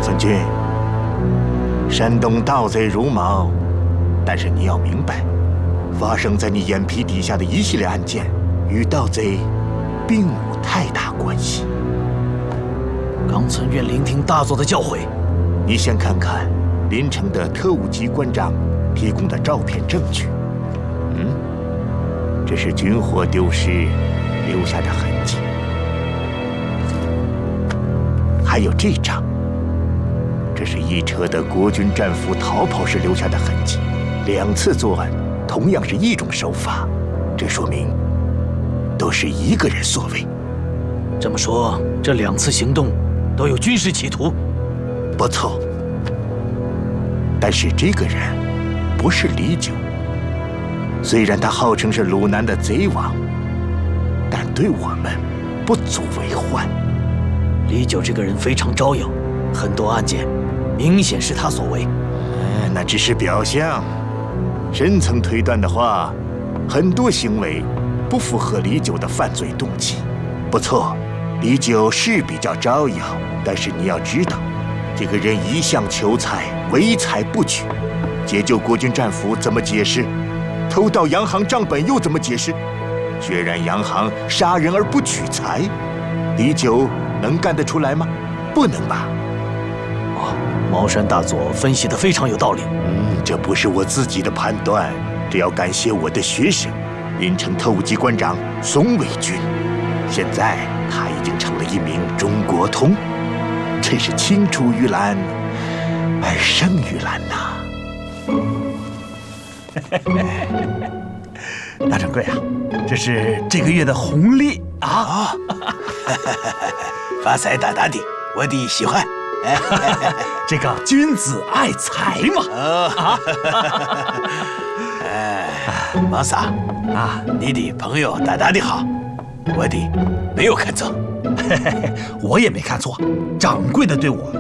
存君，山东盗贼如毛，但是你要明白，发生在你眼皮底下的一系列案件，与盗贼并无太大关系。 刚存愿聆听大佐的教诲。 你先看看临城的特务机关长提供的照片证据。这是军火丢失留下的痕迹。还有这张，这是一车的国军战俘逃跑时留下的痕迹。2次作案，同样是一种手法，这说明都是一个人所为。 这么说，这2次行动都有军事企图？ 不错，但是这个人不是李九。虽然他号称是鲁南的贼王，但对我们不足为患。 李九这个人非常招摇，很多案件明显是他所为。 那只是表象，深层推断的话，很多行为不符合李九的犯罪动机。不错，李九是比较招摇，但是你要知道，这个人一向求财，唯财不取。解救国军战俘怎么解释？偷盗洋行账本又怎么解释？血染洋行，杀人而不取财，李九能干得出来吗？不能吧？ 茅山大佐分析得非常有道理。 这不是我自己的判断，这要感谢我的学生，临城特务机关长宋伟军。现在他已经成了一名中国通，真是青出于蓝而胜于蓝呐！ 大掌柜啊，这是这个月的红利啊！ 发财大大的，我的喜欢。 这个君子爱财嘛！ 王嫂啊，你的朋友大大的好，我的没有看错。 我也没看错，掌柜的对我